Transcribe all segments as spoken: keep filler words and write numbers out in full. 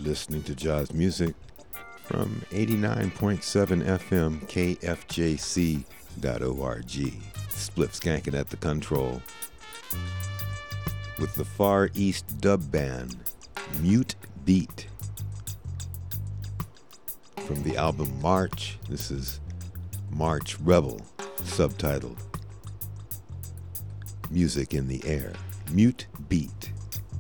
Listening to jazz music from eighty-nine point seven F M K F J C dot org. Spliff Skankin' at the control with the Far East dub band Mute Beat. From the album March, this is March Rebel, subtitled Music in the Air. Mute Beat.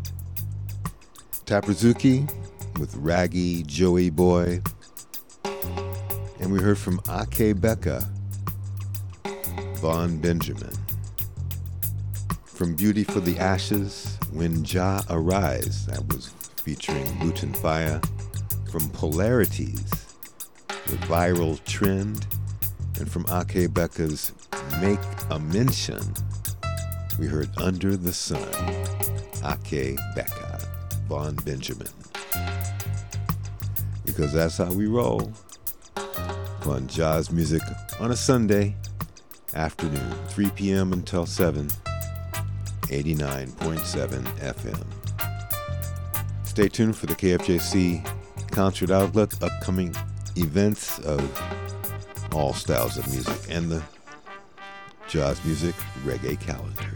Taprazuki with Raggy Joey Boy. And we heard from Ake Becca, Vaughn Benjamin. From Beauty for the Ashes, When Jah Arise, that was featuring Lutan Fyah. From Polarities, the Viral Trend. And from Ake Becca's Make a Mention, we heard Under the Sun. Ake Becca, Vaughn Benjamin. Because that's how we roll. Fun jazz music on a Sunday afternoon, three p.m. until seven, eighty-nine point seven F M. Stay tuned for the K F J C Concert Outlook, upcoming events of all styles of music, and the Jazz Music Reggae Calendar.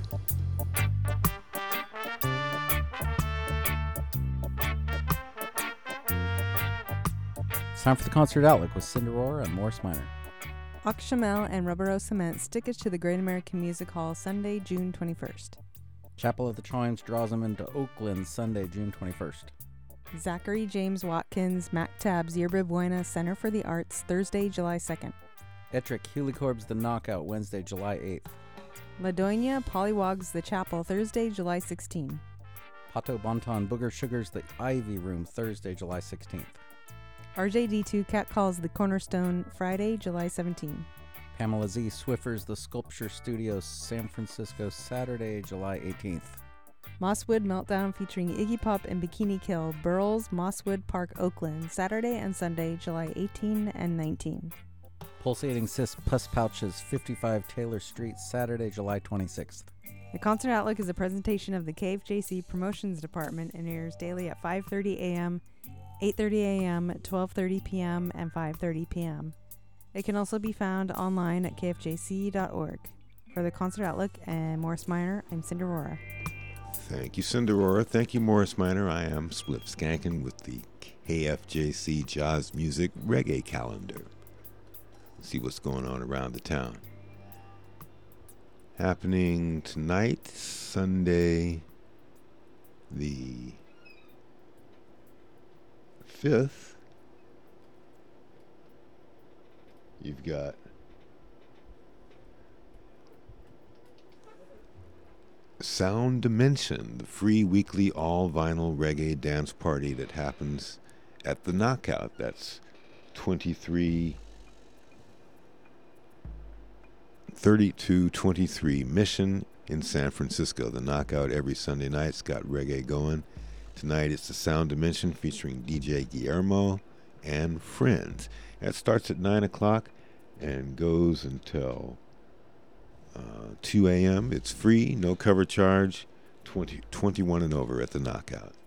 It's time for the Concert Outlook with Cinderora and Morris Minor. Oxshamel and Rubber Rose Cement stick us to the Great American Music Hall Sunday, June twenty-first. Chapel of the Chimes draws them into Oakland Sunday, June twenty-first. Zachary James Watkins, Mactab's Yerba Buena Center for the Arts, Thursday, July second. Ettrick Helicorb's The Knockout, Wednesday, July eighth. Ladonia Polywogs The Chapel, Thursday, July sixteenth. Pato Bonton Booger Sugars The Ivy Room, Thursday, July sixteenth. R J D two Cat Calls The Cornerstone, Friday, July seventeenth. Pamela Z Swiffer's The Sculpture Studio, San Francisco, Saturday, July eighteenth. Mosswood Meltdown featuring Iggy Pop and Bikini Kill, Burles, Mosswood Park, Oakland, Saturday and Sunday, July eighteenth and nineteenth. Pulsating Cis Pus Pouches, fifty-five Taylor Street, Saturday, July twenty-sixth. The Concert Outlook is a presentation of the K F J C Promotions Department and airs daily at five thirty a.m., eight thirty a.m., twelve thirty p.m., and five thirty p.m. It can also be found online at K F J C dot org. For the Concert Outlook and Morris Minor, I'm Cinderora. Thank you, Cinderora. Thank you, Morris Minor. I am Spliff Skankin' with the K F J C Jazz Music Reggae Calendar. Let's see what's going on around the town. Happening tonight, Sunday, the fifth. You've got Sound Dimension, the free weekly all-vinyl reggae dance party that happens at the Knockout. That's twenty-three thirty-two twenty-three Mission in San Francisco. The Knockout every Sunday night's got reggae going. Tonight it's the Sound Dimension featuring D J Guillermo and friends. That starts at nine o'clock and goes until uh, two a.m. It's free, no cover charge, twenty, twenty-one and over at the Knockout.